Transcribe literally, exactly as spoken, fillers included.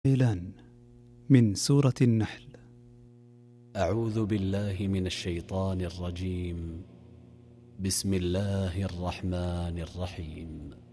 إعلان من سورة النحل. أعوذ بالله من الشيطان الرجيم. بسم الله الرحمن الرحيم.